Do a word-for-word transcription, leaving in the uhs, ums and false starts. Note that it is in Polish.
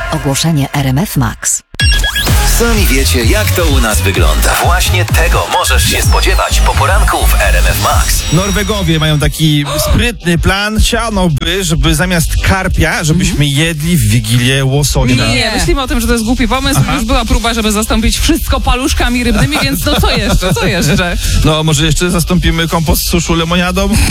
Ogłoszenie R M F Max. Sami wiecie, jak to u nas wygląda. Właśnie tego możesz się spodziewać po poranku w R M F Max. Norwegowie mają taki sprytny plan. Chcianoby, żeby zamiast karpia, żebyśmy jedli w Wigilię łososia. Nie, nie, myślimy o tym, że to jest głupi pomysł. Aha. Już była próba, żeby zastąpić wszystko paluszkami rybnymi, więc no co jeszcze, co jeszcze? No, może jeszcze zastąpimy kompost z suszu lemoniadą?